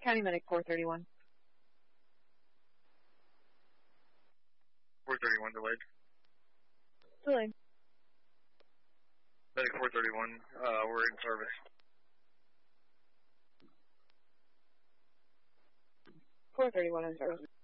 County Medic 431. 431 delayed. Delayed. Medic 431, we're in service. 431 in service.